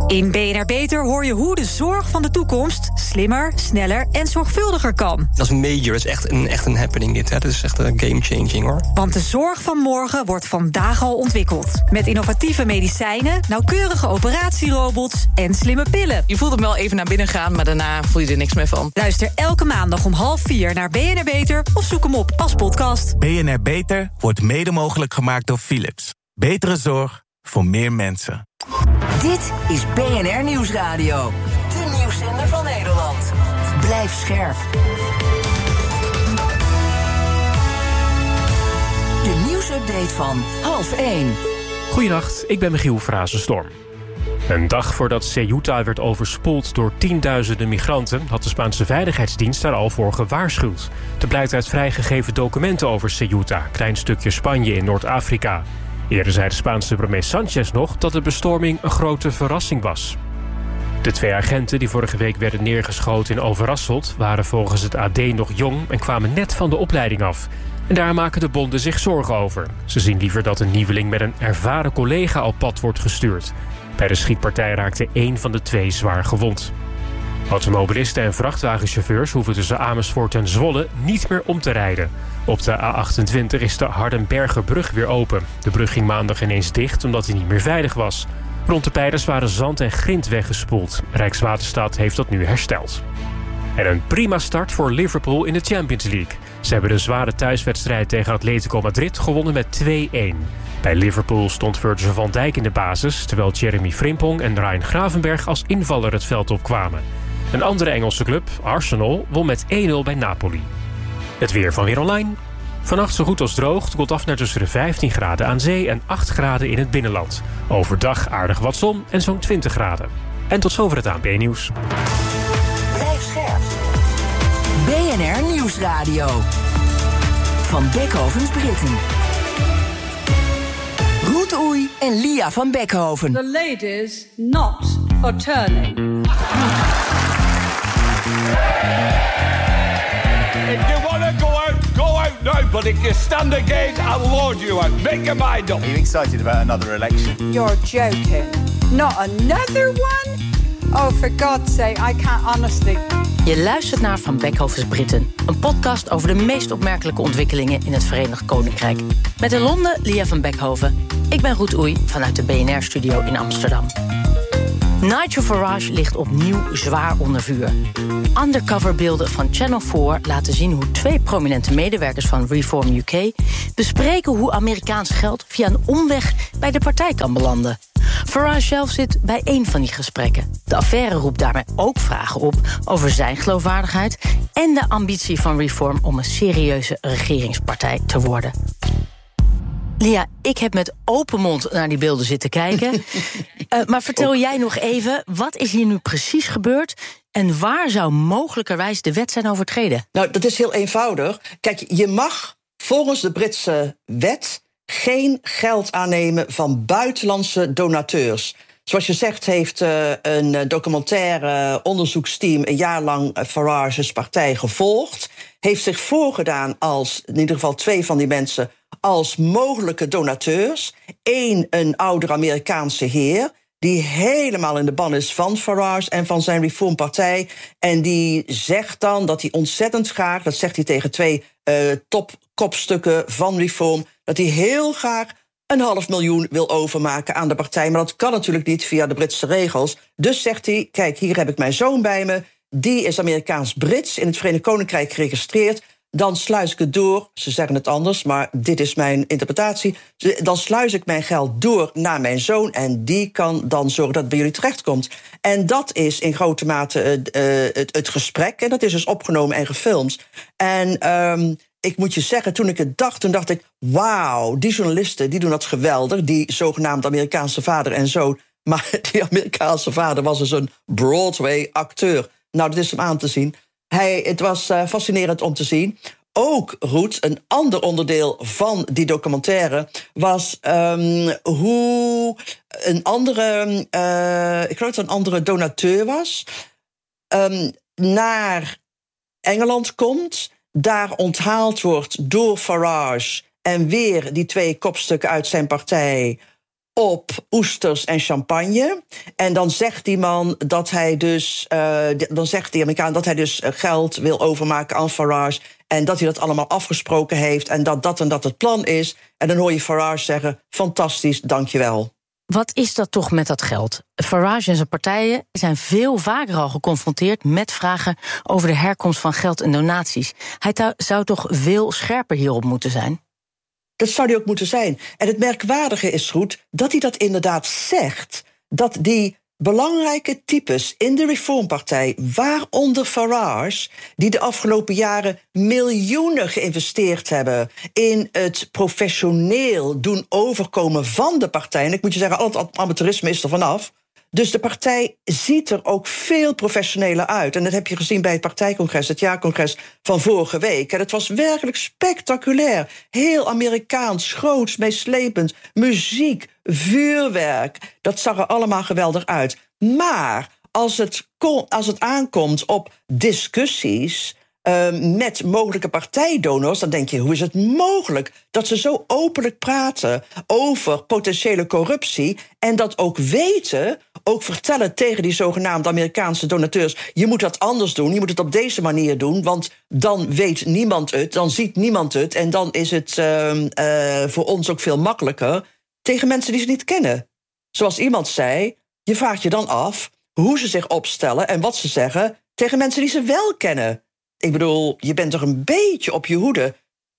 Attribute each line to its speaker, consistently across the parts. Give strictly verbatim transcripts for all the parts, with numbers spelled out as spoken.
Speaker 1: In B N R Beter hoor je hoe de zorg van de toekomst slimmer, sneller en zorgvuldiger kan.
Speaker 2: Dat is major, dat is echt een, echt een happening dit. Hè. Dat is echt een game-changing, hoor.
Speaker 1: Want de zorg van morgen wordt vandaag al ontwikkeld. Met innovatieve medicijnen, nauwkeurige operatierobots en slimme pillen.
Speaker 3: Je voelt hem wel even naar binnen gaan, maar daarna voel je er niks meer van.
Speaker 1: Luister elke maandag om half vier naar B N R Beter of zoek hem op als podcast.
Speaker 4: B N R Beter wordt mede mogelijk gemaakt door Philips. Betere zorg voor meer mensen.
Speaker 5: Dit is B N R Nieuwsradio. De nieuwszender van Nederland. Blijf scherp. De nieuwsupdate van half één.
Speaker 6: Goedenacht, ik ben Michiel Frazenstorm. Een dag voordat Ceuta werd overspoeld door tienduizenden migranten had de Spaanse Veiligheidsdienst daar al voor gewaarschuwd. Dat blijkt uit vrijgegeven documenten over Ceuta, klein stukje Spanje in Noord-Afrika. Eerder zei de Spaanse premier Sanchez nog dat de bestorming een grote verrassing was. De twee agenten die vorige week werden neergeschoten in Overasselt waren volgens het A D nog jong en kwamen net van de opleiding af. En daar maken de bonden zich zorgen over. Ze zien liever dat een nieuweling met een ervaren collega op pad wordt gestuurd. Bij de schietpartij raakte één van de twee zwaar gewond. Automobilisten en vrachtwagenchauffeurs hoeven tussen Amersfoort en Zwolle niet meer om te rijden. Op de A achtentwintig is de Hardenbergerbrug weer open. De brug ging maandag ineens dicht omdat hij niet meer veilig was. Rond de pijlers waren zand en grind weggespoeld. Rijkswaterstaat heeft dat nu hersteld. En een prima start voor Liverpool in de Champions League. Ze hebben de zware thuiswedstrijd tegen Atletico Madrid gewonnen met twee-een. Bij Liverpool stond Virgil van Dijk in de basis, terwijl Jeremy Frimpong en Ryan Gravenberch als invaller het veld opkwamen. Een andere Engelse club, Arsenal, won met één-nul bij Napoli. Het weer van Weer Online. Vannacht zo goed als droog. Het koelt af naar tussen de vijftien graden aan zee en acht graden in het binnenland. Overdag aardig wat zon en zo'n twintig graden. En tot zover het A N P-nieuws.
Speaker 5: Blijf scherp. B N R Nieuwsradio. Van Bekhovens Britten. Ruud Oei en Lia van Bekhoven.
Speaker 7: The ladies not for turning.
Speaker 8: If you want to go out, go out now. But if you stand again, I'll lord you out. Make your mind up.
Speaker 9: Are you excited about another election?
Speaker 7: You're joking. Not another one? Oh, for God's sake, I can't honestly.
Speaker 10: Je luistert naar Van Bekhovens Britten. Een podcast over de meest opmerkelijke ontwikkelingen in het Verenigd Koninkrijk. Met in Londen Lia van Bekhoven. Ik ben Ruud Oei vanuit de B N R-studio in Amsterdam. Nigel Farage ligt opnieuw zwaar onder vuur. Undercoverbeelden van Channel vier laten zien hoe twee prominente medewerkers van Reform U K bespreken hoe Amerikaans geld via een omweg bij de partij kan belanden. Farage zelf zit bij één van die gesprekken. De affaire roept daarmee ook vragen op over zijn geloofwaardigheid en de ambitie van Reform om een serieuze regeringspartij te worden. Lia, ik heb met open mond naar die beelden zitten kijken. uh, maar vertel jij nog even, wat is hier nu precies gebeurd en waar zou mogelijkerwijs de wet zijn overtreden?
Speaker 11: Nou, dat is heel eenvoudig. Kijk, je mag volgens de Britse wet geen geld aannemen van buitenlandse donateurs. Zoals je zegt heeft uh, een documentaire onderzoeksteam een jaar lang Farage's partij gevolgd. Heeft zich voorgedaan als, in ieder geval twee van die mensen, als mogelijke donateurs. Eén, een ouder Amerikaanse heer, die helemaal in de ban is van Farage en van zijn Reformpartij. En die zegt dan dat hij ontzettend graag, dat zegt hij tegen twee uh, topkopstukken van Reform, dat hij heel graag een half miljoen wil overmaken aan de partij. Maar dat kan natuurlijk niet via de Britse regels. Dus zegt hij, kijk, hier heb ik mijn zoon bij me. Die is Amerikaans-Brits, in het Verenigd Koninkrijk geregistreerd. Dan sluis ik het door, ze zeggen het anders, maar dit is mijn interpretatie. Dan sluis ik mijn geld door naar mijn zoon en die kan dan zorgen dat het bij jullie terechtkomt. En dat is in grote mate uh, het, het gesprek. En dat is dus opgenomen en gefilmd. En um, ik moet je zeggen, toen ik het dacht, toen dacht ik, wauw, die journalisten die doen dat geweldig. Die zogenaamde Amerikaanse vader en zoon. Maar die Amerikaanse vader was dus een Broadway-acteur. Nou, dat is hem aan te zien. Hij, het was uh, fascinerend om te zien. Ook, Ruud, een ander onderdeel van die documentaire was um, hoe een andere, uh, ik geloof dat het een andere donateur was, um, naar Engeland komt, daar onthaald wordt door Farage en weer die twee kopstukken uit zijn partij op oesters en champagne. En dan zegt die man dat hij dus, uh, dan zegt die Amerikaan dat hij dus geld wil overmaken aan Farage. En dat hij dat allemaal afgesproken heeft. En dat dat en dat het plan is. En dan hoor je Farage zeggen: fantastisch, dankjewel.
Speaker 10: Wat is dat toch met dat geld? Farage en zijn partijen zijn veel vaker al geconfronteerd met vragen over de herkomst van geld en donaties. Hij ta- zou toch veel scherper hierop moeten zijn?
Speaker 11: Dat zou hij ook moeten zijn. En het merkwaardige is goed dat hij dat inderdaad zegt. Dat die belangrijke types in de Reformpartij, waaronder Farage, die de afgelopen jaren miljoenen geïnvesteerd hebben in het professioneel doen overkomen van de partij. En ik moet je zeggen, al het amateurisme is er vanaf. Dus de partij ziet er ook veel professioneler uit. En dat heb je gezien bij het partijcongres, het jaarcongres van vorige week. En het was werkelijk spectaculair. Heel Amerikaans, groots, meeslepend. Muziek, vuurwerk. Dat zag er allemaal geweldig uit. Maar als het, als het aankomt op discussies Uh, met mogelijke partijdonors, dan denk je, hoe is het mogelijk dat ze zo openlijk praten over potentiële corruptie en dat ook weten, ook vertellen tegen die zogenaamde Amerikaanse donateurs: je moet dat anders doen, je moet het op deze manier doen, want dan weet niemand het, dan ziet niemand het en dan is het uh, uh, voor ons ook veel makkelijker, tegen mensen die ze niet kennen. Zoals iemand zei, je vraagt je dan af hoe ze zich opstellen en wat ze zeggen tegen mensen die ze wel kennen. Ik bedoel, je bent toch een beetje op je hoede,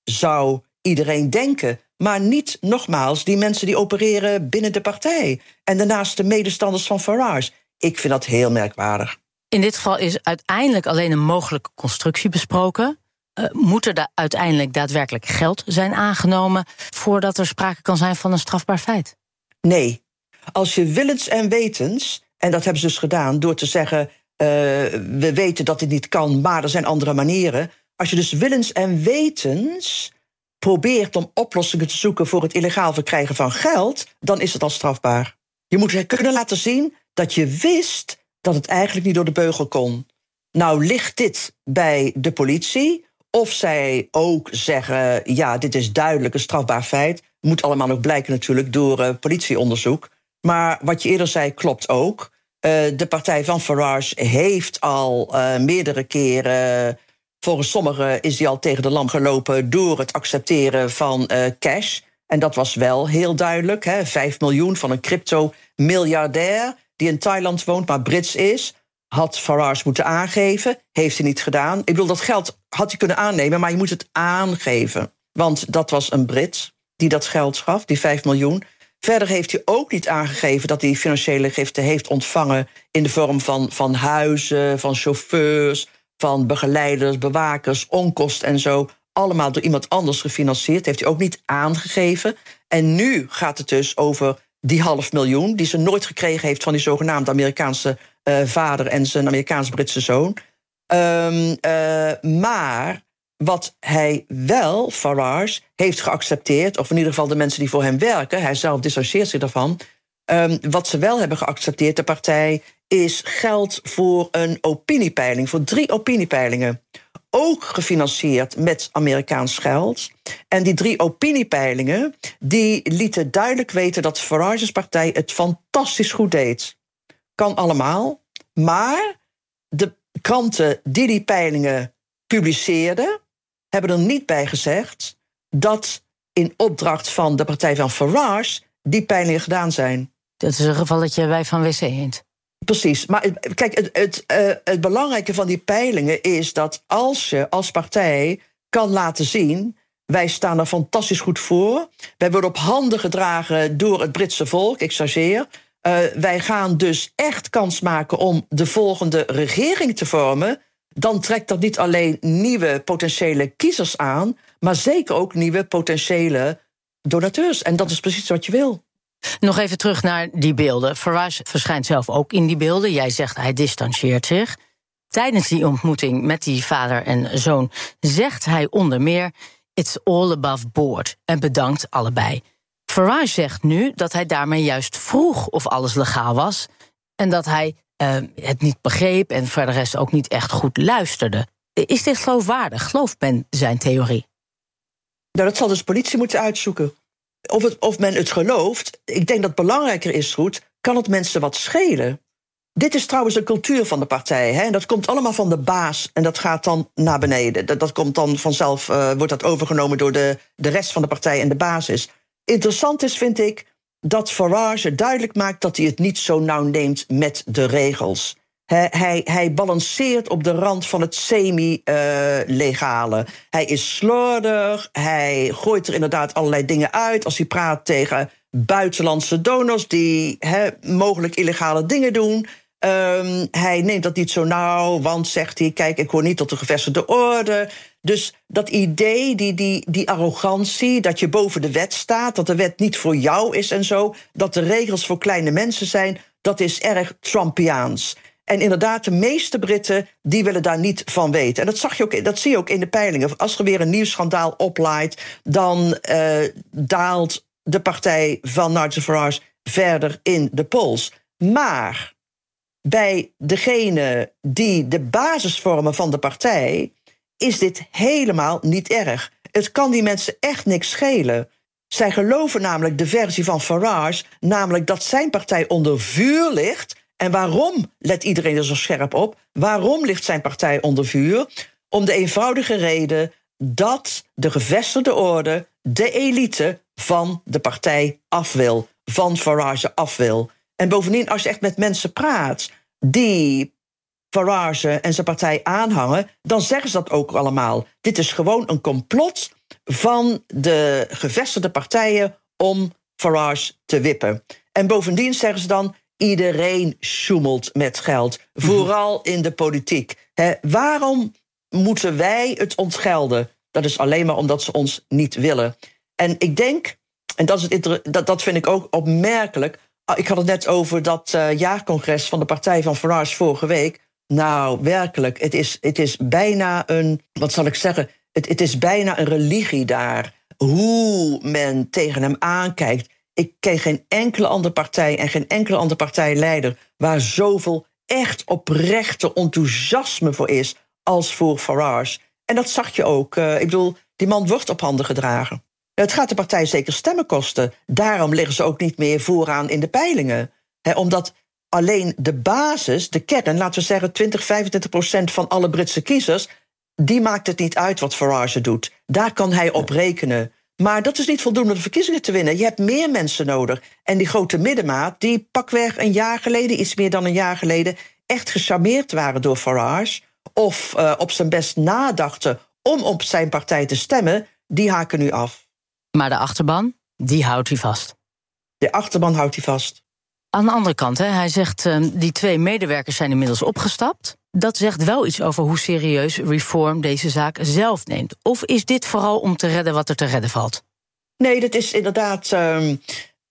Speaker 11: zou iedereen denken. Maar niet, nogmaals, die mensen die opereren binnen de partij. En daarnaast de medestanders van Farage. Ik vind dat heel merkwaardig.
Speaker 10: In dit geval is uiteindelijk alleen een mogelijke constructie besproken. Uh, moet er da- uiteindelijk daadwerkelijk geld zijn aangenomen voordat er sprake kan zijn van een strafbaar feit?
Speaker 11: Nee. Als je willens en wetens, en dat hebben ze dus gedaan door te zeggen: Uh, we weten dat dit niet kan, maar er zijn andere manieren. Als je dus willens en wetens probeert om oplossingen te zoeken voor het illegaal verkrijgen van geld, dan is het al strafbaar. Je moet kunnen laten zien dat je wist dat het eigenlijk niet door de beugel kon. Nou ligt dit bij de politie, of zij ook zeggen: ja, dit is duidelijk een strafbaar feit. Moet allemaal nog blijken natuurlijk door uh, politieonderzoek. Maar wat je eerder zei klopt ook. Uh, de partij van Farage heeft al uh, meerdere keren, volgens sommigen is die al tegen de lam gelopen door het accepteren van uh, cash. En dat was wel heel duidelijk. Hè, vijf miljoen van een crypto-miljardair die in Thailand woont, maar Brits is, had Farage moeten aangeven. Heeft hij niet gedaan. Ik bedoel, dat geld had hij kunnen aannemen, maar je moet het aangeven. Want dat was een Brit die dat geld gaf, die vijf miljoen. Verder heeft hij ook niet aangegeven dat hij financiële giften heeft ontvangen in de vorm van, van huizen, van chauffeurs, van begeleiders, bewakers, onkosten en zo. Allemaal door iemand anders gefinancierd. Heeft hij ook niet aangegeven. En nu gaat het dus over die half miljoen die ze nooit gekregen heeft van die zogenaamde Amerikaanse uh, vader en zijn Amerikaans-Britse zoon. Um, uh, maar wat hij wel, Farage, heeft geaccepteerd, of in ieder geval de mensen die voor hem werken, hij zelf distancieert zich daarvan, um, wat ze wel hebben geaccepteerd, de partij, is geld voor een opiniepeiling, voor drie opiniepeilingen. Ook gefinancierd met Amerikaans geld. En die drie opiniepeilingen, die lieten duidelijk weten dat Farage's partij het fantastisch goed deed. Kan allemaal, maar de kranten die die peilingen publiceerden, hebben er niet bij gezegd dat in opdracht van de partij van Farage die peilingen gedaan zijn.
Speaker 10: Dat is een gevalletje bij Van W C Eend.
Speaker 11: Precies, maar kijk, het, het, uh, het belangrijke van die peilingen is dat als je als partij kan laten zien, wij staan er fantastisch goed voor, wij worden op handen gedragen door het Britse volk, ik chargeer, uh, wij gaan dus echt kans maken om de volgende regering te vormen, dan trekt dat niet alleen nieuwe potentiële kiezers aan, maar zeker ook nieuwe potentiële donateurs. En dat is precies wat je wil.
Speaker 10: Nog even terug naar die beelden. Farage verschijnt zelf ook in die beelden. Jij zegt hij distancieert zich. Tijdens die ontmoeting met die vader en zoon zegt hij onder meer: it's all above board, en bedankt allebei. Farage zegt nu dat hij daarmee juist vroeg of alles legaal was en dat hij uh, het niet begreep en verder rest ook niet echt goed luisterde. Is dit geloofwaardig? Gelooft men zijn theorie?
Speaker 11: Nou, dat zal dus de politie moeten uitzoeken. of, het, of men het gelooft, ik denk dat belangrijker is, goed, kan het mensen wat schelen? Dit is trouwens een cultuur van de partij. Hè? En dat komt allemaal van de baas en dat gaat dan naar beneden. Dat, dat komt dan vanzelf, uh, wordt dat overgenomen door de, de rest van de partij en de basis. Interessant is, vind ik, dat Farage duidelijk maakt dat hij het niet zo nauw neemt met de regels. Hij, hij, hij balanceert op de rand van het semi-legale. Uh, hij is slordig, hij gooit er inderdaad allerlei dingen uit als hij praat tegen buitenlandse donors die he, mogelijk illegale dingen doen. Um, hij neemt dat niet zo nauw, want zegt hij, kijk, ik hoor niet tot de gevestigde orde. Dus dat idee, die, die, die arrogantie, dat je boven de wet staat, dat de wet niet voor jou is en zo, dat de regels voor kleine mensen zijn, dat is erg Trumpiaans. En inderdaad, de meeste Britten die willen daar niet van weten. En dat, zag je ook, dat zie je ook in de peilingen. Als er weer een nieuw schandaal oplaait, dan uh, daalt de partij van Nigel Farage verder in de polls. Maar bij degene die de basis vormen van de partij is dit helemaal niet erg. Het kan die mensen echt niks schelen. Zij geloven namelijk de versie van Farage, namelijk dat zijn partij onder vuur ligt. En waarom, let iedereen er zo scherp op, waarom ligt zijn partij onder vuur? Om de eenvoudige reden dat de gevestigde orde, de elite van de partij af wil, van Farage af wil. En bovendien, als je echt met mensen praat die Farage en zijn partij aanhangen, dan zeggen ze dat ook allemaal. Dit is gewoon een complot van de gevestigde partijen om Farage te wippen. En bovendien zeggen ze dan, iedereen sjoemelt met geld, vooral in de politiek. He, waarom moeten wij het ontgelden? Dat is alleen maar omdat ze ons niet willen. En ik denk, en dat, is het inter- dat, dat vind ik ook opmerkelijk, ik had het net over dat uh, jaarcongres van de partij van Farage vorige week. Nou, werkelijk, het is, het is bijna een, wat zal ik zeggen, het, het is bijna een religie daar. Hoe men tegen hem aankijkt. Ik ken geen enkele andere partij en geen enkele andere partijleider waar zoveel echt oprechte enthousiasme voor is als voor Farage. En dat zag je ook. Uh, ik bedoel, die man wordt op handen gedragen. Het gaat de partij zeker stemmen kosten. Daarom liggen ze ook niet meer vooraan in de peilingen. He, omdat alleen de basis, de kern, laten we zeggen twintig, vijfentwintig procent van alle Britse kiezers, die maakt het niet uit wat Farage doet. Daar kan hij op rekenen. Maar dat is niet voldoende om de verkiezingen te winnen. Je hebt meer mensen nodig. En die grote middenmaat, die pakweg een jaar geleden, iets meer dan een jaar geleden, echt gecharmeerd waren door Farage, of uh, op zijn best nadachten om op zijn partij te stemmen, die haken nu af.
Speaker 10: Maar de achterban, die houdt hij vast.
Speaker 11: De achterban houdt hij vast.
Speaker 10: Aan de andere kant, hè, hij zegt, uh, die twee medewerkers zijn inmiddels opgestapt. Dat zegt wel iets over hoe serieus Reform deze zaak zelf neemt. Of is dit vooral om te redden wat er te redden valt?
Speaker 11: Nee, dat is inderdaad, uh, uh,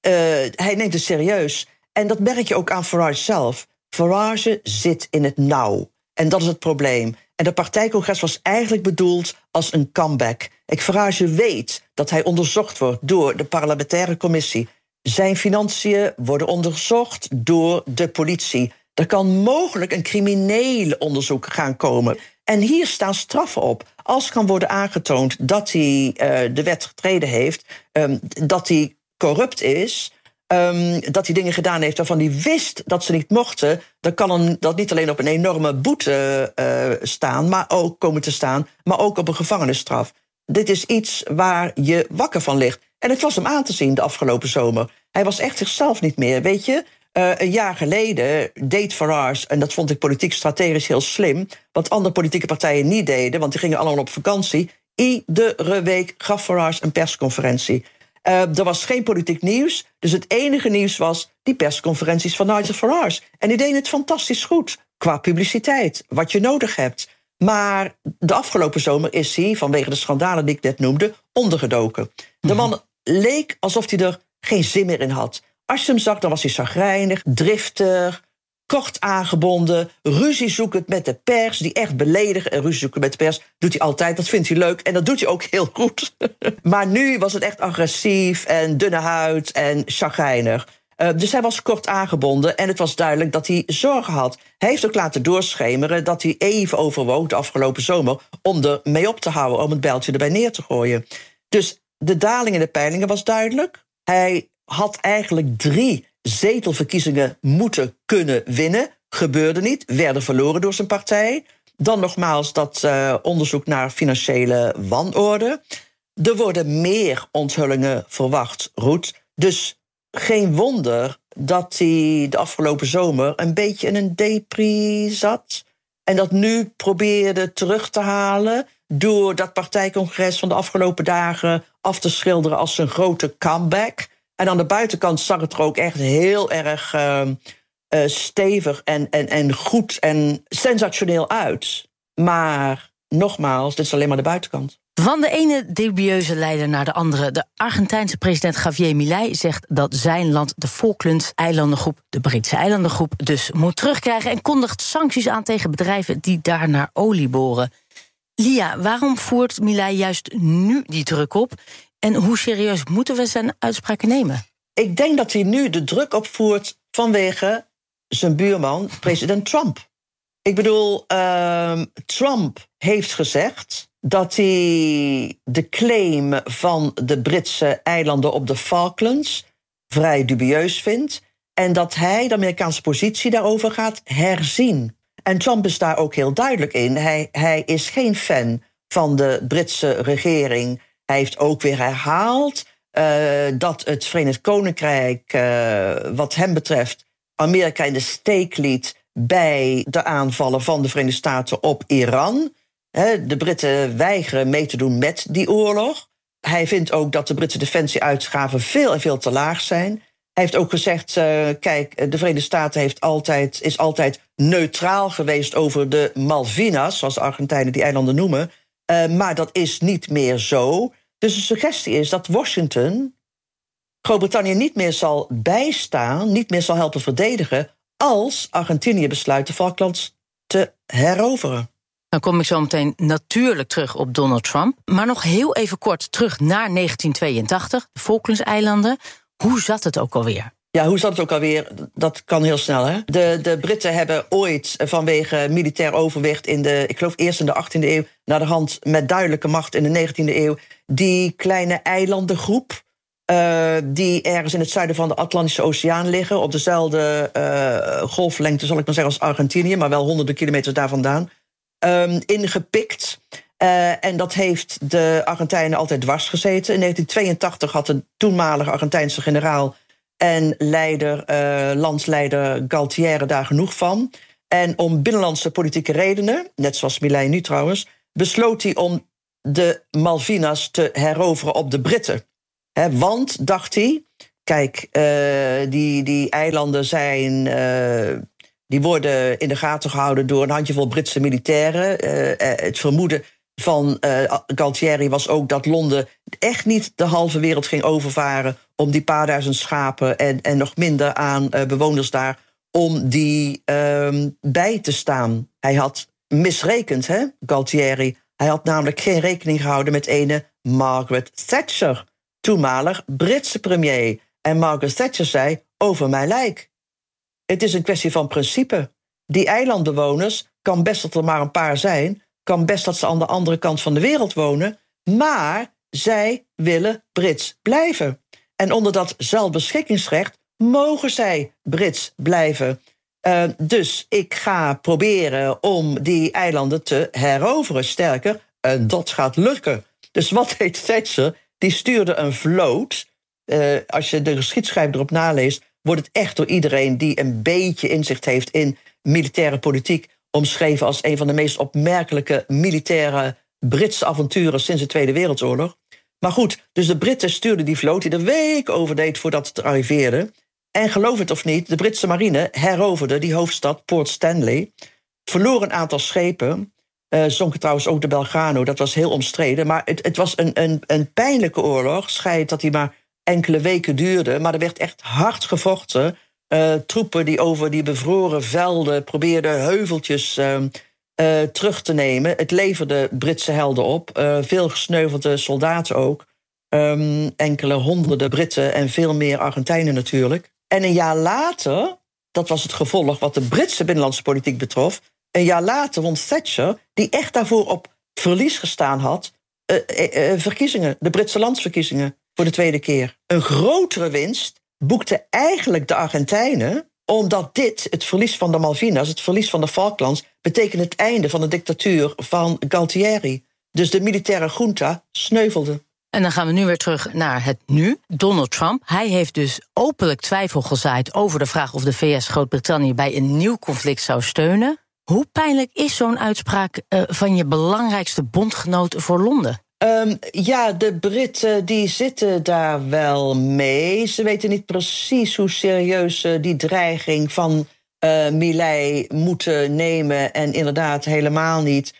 Speaker 11: hij neemt het serieus. En dat merk je ook aan Farage zelf. Farage zit in het nauw. En dat is het probleem. En de partijcongres was eigenlijk bedoeld als een comeback. Ik, Farage weet dat hij onderzocht wordt door de parlementaire commissie. Zijn financiën worden onderzocht door de politie. Er kan mogelijk een crimineel onderzoek gaan komen. En hier staan straffen op. Als kan worden aangetoond dat hij uh, de wet getreden heeft, um, dat hij corrupt is, um, dat hij dingen gedaan heeft waarvan hij wist dat ze niet mochten, dan kan een, dat niet alleen op een enorme boete uh, staan, maar ook komen te staan, maar ook op een gevangenisstraf. Dit is iets waar je wakker van ligt. En het was hem aan te zien de afgelopen zomer. Hij was echt zichzelf niet meer, weet je. Uh, een jaar geleden deed Farage, en dat vond ik politiek strategisch heel slim, wat andere politieke partijen niet deden, want die gingen allemaal op vakantie. Iedere week gaf Farage een persconferentie. Uh, er was geen politiek nieuws, dus het enige nieuws was die persconferenties van Nigel Farage. En die deden het fantastisch goed, qua publiciteit, wat je nodig hebt. Maar de afgelopen zomer is hij, vanwege de schandalen die ik net noemde, ondergedoken. De man leek alsof hij er geen zin meer in had. Als je hem zag, dan was hij chagrijnig, driftig, kort aangebonden, ruziezoekend met de pers, die echt beledigen. En ruziezoeken met de pers doet hij altijd, dat vindt hij leuk en dat doet hij ook heel goed. Maar nu was het echt agressief en dunne huid en chagrijnig. Uh, dus hij was kort aangebonden en het was duidelijk dat hij zorgen had. Hij heeft ook laten doorschemeren dat hij even overwoog de afgelopen zomer om er mee op te houden, om het bijltje erbij neer te gooien. Dus de daling in de peilingen was duidelijk. Hij had eigenlijk drie zetelverkiezingen moeten kunnen winnen. Gebeurde niet, werden verloren door zijn partij. Dan nogmaals dat uh, onderzoek naar financiële wanorde. Er worden meer onthullingen verwacht, Ruud. Dus geen wonder dat hij de afgelopen zomer een beetje in een depri zat. En dat nu probeerde terug te halen door dat partijcongres van de afgelopen dagen af te schilderen als een grote comeback. En aan de buitenkant zag het er ook echt heel erg uh, uh, stevig en, en, en goed en sensationeel uit. Maar nogmaals, dit is alleen maar de buitenkant.
Speaker 10: Van de ene dubieuze leider naar de andere. De Argentijnse president Javier Milei zegt dat zijn land de Falkland-eilandengroep, de Britse eilandengroep, dus moet terugkrijgen en kondigt sancties aan tegen bedrijven die daar naar olie boren. Lia, waarom voert Milei juist nu die druk op? En hoe serieus moeten we zijn uitspraken nemen?
Speaker 11: Ik denk dat hij nu de druk opvoert vanwege zijn buurman, president Trump. Ik bedoel, uh, Trump heeft gezegd dat hij de claim van de Britse eilanden op de Falklands vrij dubieus vindt en dat hij de Amerikaanse positie daarover gaat herzien. En Trump is daar ook heel duidelijk in. Hij, hij is geen fan van de Britse regering. Hij heeft ook weer herhaald uh, dat het Verenigd Koninkrijk, uh, wat hem betreft, Amerika in de steek liet bij de aanvallen van de Verenigde Staten op Iran. De Britten weigeren mee te doen met die oorlog. Hij vindt ook dat de Britse defensieuitgaven veel en veel te laag zijn. Hij heeft ook gezegd, uh, kijk, de Verenigde Staten heeft altijd, is altijd neutraal geweest over de Malvinas, zoals de Argentijnen die eilanden noemen. Uh, maar dat is niet meer zo. Dus de suggestie is dat Washington Groot-Brittannië niet meer zal bijstaan, niet meer zal helpen verdedigen, als Argentinië besluit de Falklands te heroveren.
Speaker 10: Dan kom ik zo meteen natuurlijk terug op Donald Trump. Maar nog heel even kort terug naar negentien tweeëntachtig, de Falklandseilanden. Hoe zat het ook alweer?
Speaker 11: Ja, hoe zat het ook alweer? Dat kan heel snel, hè? De, de Britten hebben ooit vanwege militair overwicht in de, ik geloof eerst in de achttiende eeuw, naar de hand met duidelijke macht in de negentiende eeuw, die kleine eilandengroep, Uh, die ergens in het zuiden van de Atlantische Oceaan liggen, op dezelfde uh, golflengte, zal ik maar zeggen, als Argentinië, maar wel honderden kilometers daar vandaan, um, ingepikt. Uh, en dat heeft de Argentijnen altijd dwars gezeten. In negentien tweeëntachtig had de toenmalige Argentijnse generaal en leider, uh, landsleider Galtieri daar genoeg van. En om binnenlandse politieke redenen, net zoals Milei nu trouwens, besloot hij om de Malvinas te heroveren op de Britten. He, want, dacht hij, kijk, uh, die, die eilanden zijn, uh, die worden in de gaten gehouden door een handjevol Britse militairen. Uh, uh, het vermoeden van uh, Galtieri was ook dat Londen echt niet de halve wereld ging overvaren om die paar duizend schapen en, en nog minder aan uh, bewoners daar, om die uh, bij te staan. Hij had misrekend, hè, Galtieri. Hij had namelijk geen rekening gehouden met ene Margaret Thatcher, toenmalig Britse premier. En Margaret Thatcher zei, over mijn lijk. Het is een kwestie van principe. Die eilandbewoners, kan best dat er maar een paar zijn, kan best dat ze aan de andere kant van de wereld wonen, maar zij willen Brits blijven. En onder dat zelfbeschikkingsrecht mogen zij Brits blijven. Uh, dus ik ga proberen om die eilanden te heroveren. Sterker, en dat gaat lukken. Dus wat deed Thatcher? Die stuurde een vloot. Uh, als je de geschiedschrijver erop naleest, wordt het echt door iedereen die een beetje inzicht heeft in militaire politiek omschreven als een van de meest opmerkelijke militaire Britse avonturen sinds de Tweede Wereldoorlog. Maar goed, dus de Britten stuurden die vloot die er weken over deed voordat het arriveerde. En geloof het of niet, de Britse marine heroverde die hoofdstad Port Stanley, verloor een aantal schepen, uh, zonken trouwens ook de Belgrano, dat was heel omstreden. Maar het, het was een, een, een pijnlijke oorlog, schijnt dat die maar enkele weken duurde, maar er werd echt hard gevochten. Uh, troepen die over die bevroren velden probeerden heuveltjes uh, uh, terug te nemen. Het leverde Britse helden op, uh, veel gesneuvelde soldaten ook. Um, enkele honderden Britten en veel meer Argentijnen natuurlijk. En een jaar later, dat was het gevolg wat de Britse binnenlandse politiek betrof, een jaar later won Thatcher, die echt daarvoor op verlies gestaan had, uh, uh, uh, verkiezingen, de Britse landsverkiezingen, voor de tweede keer. Een grotere winst boekten eigenlijk de Argentijnen, omdat dit, het verlies van de Malvinas, het verlies van de Falklands, betekent het einde van de dictatuur van Galtieri. Dus de militaire junta sneuvelde.
Speaker 10: En dan gaan we nu weer terug naar het nu. Donald Trump, hij heeft dus openlijk twijfel gezaaid over de vraag of de V S Groot-Brittannië bij een nieuw conflict zou steunen. Hoe pijnlijk is zo'n uitspraak uh, van je belangrijkste bondgenoot voor Londen?
Speaker 11: Um, ja, de Britten die zitten daar wel mee. Ze weten niet precies hoe serieus uh, die dreiging van uh, Milei moeten nemen. En inderdaad helemaal niet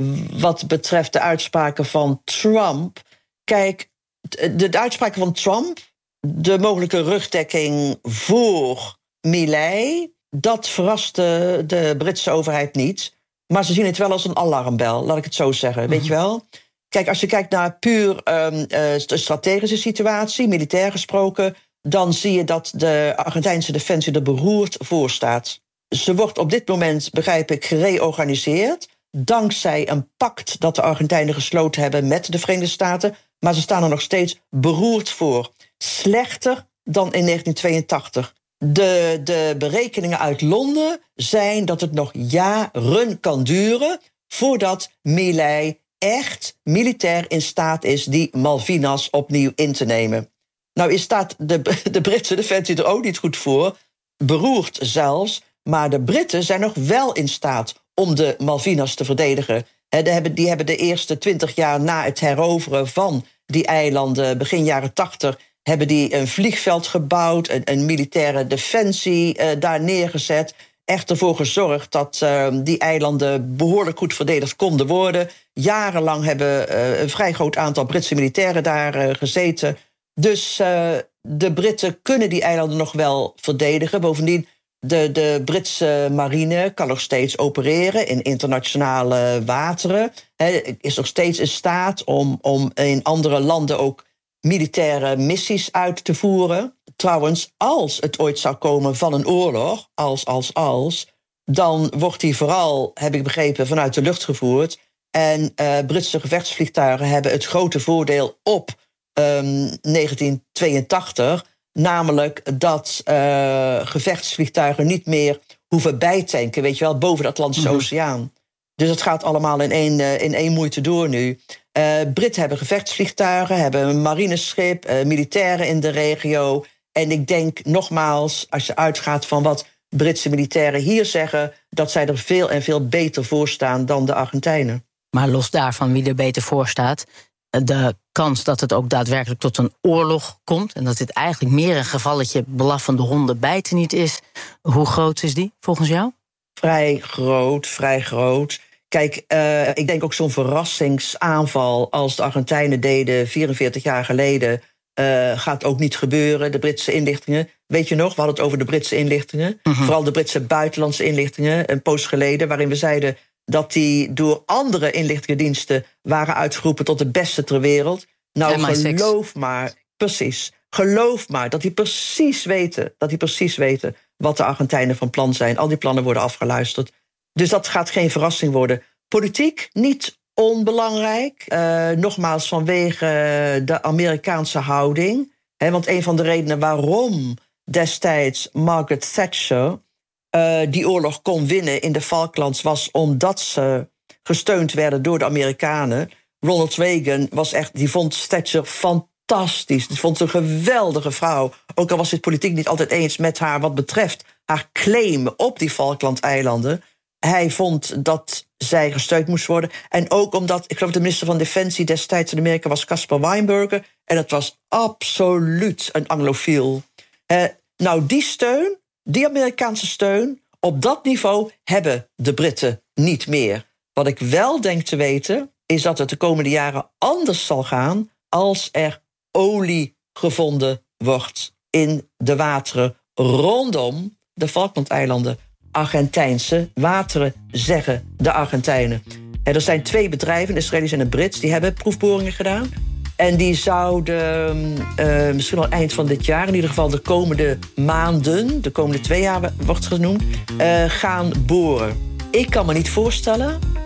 Speaker 11: wat betreft de uitspraken van Trump. Kijk, de, de uitspraken van Trump, de mogelijke rugdekking voor Milei, dat verraste de Britse overheid niet. Maar ze zien het wel als een alarmbel, laat ik het zo zeggen. Mm-hmm. Weet je wel? Kijk, als je kijkt naar puur um, uh, de strategische situatie, militair gesproken, dan zie je dat de Argentijnse defensie er beroerd voor staat. Ze wordt op dit moment, begrijp ik, gereorganiseerd, dankzij een pact dat de Argentijnen gesloten hebben met de Verenigde Staten. Maar ze staan er nog steeds beroerd voor. Slechter dan in negentien tweeëntachtig. De, de berekeningen uit Londen zijn dat het nog jaren kan duren voordat Milei echt militair in staat is die Malvinas opnieuw in te nemen. Nou is staat de, de Britse defensie er ook niet goed voor, beroerd zelfs, maar de Britten zijn nog wel in staat om de Malvinas te verdedigen. He, die, hebben, die hebben de eerste twintig jaar na het heroveren van die eilanden, begin jaren tachtig, hebben die een vliegveld gebouwd, een, een militaire defensie uh, daar neergezet. Echt ervoor gezorgd dat uh, die eilanden behoorlijk goed verdedigd konden worden. Jarenlang hebben uh, een vrij groot aantal Britse militairen daar uh, gezeten. Dus uh, de Britten kunnen die eilanden nog wel verdedigen. Bovendien, de, de Britse marine kan nog steeds opereren in internationale wateren. He, is nog steeds in staat om, om in andere landen ook militaire missies uit te voeren. Trouwens, als het ooit zou komen van een oorlog, als, als, als, dan wordt die vooral, heb ik begrepen, vanuit de lucht gevoerd. En uh, Britse gevechtsvliegtuigen hebben het grote voordeel op um, negentien tweeëntachtig... namelijk dat uh, gevechtsvliegtuigen niet meer hoeven bijtanken, weet je wel, boven de Atlantische mm-hmm. Oceaan. Dus het gaat allemaal in één, uh, in één moeite door nu. Uh, Britten hebben gevechtsvliegtuigen, hebben een marineschip, uh, militairen in de regio. En ik denk nogmaals, als je uitgaat van wat Britse militairen hier zeggen, dat zij er veel en veel beter voor staan dan de Argentijnen.
Speaker 10: Maar los daarvan wie er beter voor staat, de kans dat het ook daadwerkelijk tot een oorlog komt en dat dit eigenlijk meer een gevalletje blaffende honden bijten niet is, hoe groot is die volgens jou?
Speaker 11: Vrij groot, vrij groot. Kijk, uh, ik denk ook zo'n verrassingsaanval als de Argentijnen deden vierenveertig jaar geleden, Uh, gaat ook niet gebeuren. De Britse inlichtingen, weet je nog, we hadden het over de Britse inlichtingen. Uh-huh. Vooral de Britse buitenlandse inlichtingen, een poos geleden, waarin we zeiden dat die door andere inlichtingendiensten waren uitgeroepen tot de beste ter wereld. Nou, M I six. geloof maar, precies, geloof maar dat die precies weten, dat die precies weten wat de Argentijnen van plan zijn. Al die plannen worden afgeluisterd. Dus dat gaat geen verrassing worden. Politiek niet onbelangrijk, uh, nogmaals vanwege de Amerikaanse houding. He, want een van de redenen waarom destijds Margaret Thatcher uh, die oorlog kon winnen in de Falklands was omdat ze gesteund werden door de Amerikanen. Ronald Reagan was echt, die vond Thatcher fantastisch. Die vond ze een geweldige vrouw. Ook al was hij het politiek niet altijd eens met haar wat betreft haar claim op die Falklandeilanden. Hij vond dat zij gesteund moest worden. En ook omdat, ik geloof de minister van Defensie destijds in Amerika was Caspar Weinberger. En dat was absoluut een anglofiel. Eh, nou, die steun, die Amerikaanse steun, op dat niveau hebben de Britten niet meer. Wat ik wel denk te weten, is dat het de komende jaren anders zal gaan als er olie gevonden wordt in de wateren rondom de Falklandeilanden. Argentijnse wateren, zeggen de Argentijnen. Er zijn twee bedrijven, een Israëlisch en een Brits, die hebben proefboringen gedaan. En die zouden uh, misschien al eind van dit jaar, in ieder geval de komende maanden, de komende twee jaar wordt genoemd, uh, gaan boren. Ik kan me niet voorstellen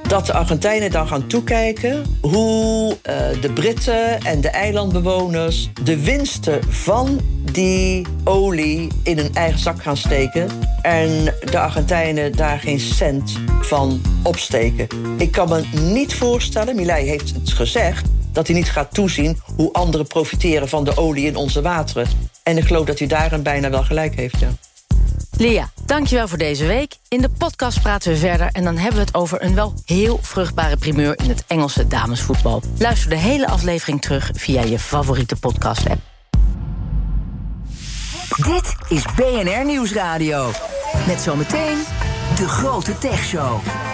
Speaker 11: dat de Argentijnen dan gaan toekijken hoe uh, de Britten en de eilandbewoners de winsten van die olie in hun eigen zak gaan steken en de Argentijnen daar geen cent van opsteken. Ik kan me niet voorstellen, Milei heeft het gezegd, dat hij niet gaat toezien hoe anderen profiteren van de olie in onze wateren. En ik geloof dat hij daarin bijna wel gelijk heeft, ja.
Speaker 10: Lia, dankjewel voor deze week. In de podcast praten we verder en dan hebben we het over een wel heel vruchtbare primeur in het Engelse damesvoetbal. Luister de hele aflevering terug via je favoriete podcast-app.
Speaker 5: Dit is B N R Nieuwsradio. Met zometeen de grote techshow.